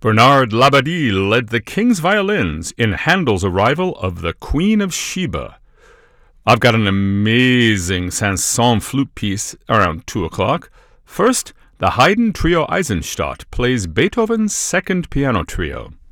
Bernard Labadie led the King's Violins in Handel's arrival of the Queen of Sheba. I've got an amazing Saint-Saëns flute piece around 2 o'clock. First, the Haydn Trio Eisenstadt plays Beethoven's Second Piano Trio.